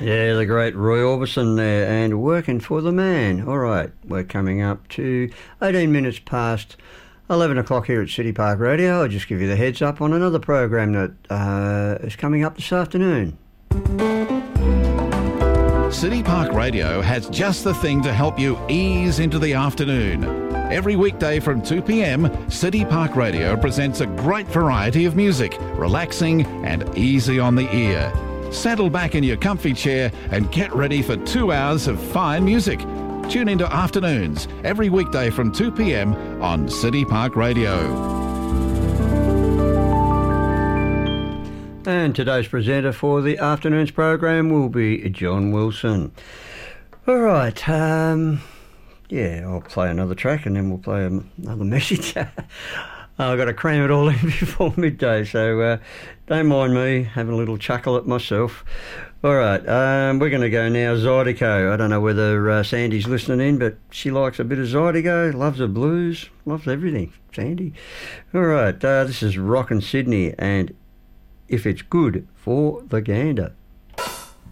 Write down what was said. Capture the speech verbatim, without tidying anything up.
Yeah, the great Roy Orbison there, and Working for the Man. All right, we're coming up to eighteen minutes past eleven o'clock here at City Park Radio. I'll just give you the heads up on another program that uh, is coming up this afternoon. City Park Radio has just the thing to help you ease into the afternoon. Every weekday from two p.m, City Park Radio presents a great variety of music, relaxing and easy on the ear. Settle back in your comfy chair and get ready for two hours of fine music. Tune into Afternoons every weekday from two p.m. on City Park Radio. And today's presenter for the afternoon's program will be John Wilson. All right, um, yeah, I'll play another track and then we'll play another message. I've got to cram it all in before midday, so uh, don't mind me having a little chuckle at myself. All right, um, we're going to go now Zydeco. I don't know whether uh, Sandy's listening in, but she likes a bit of Zydeco, loves the blues, loves everything, Sandy. All right, uh, this is Rockin' Sydney, and If It's Good for the Gander.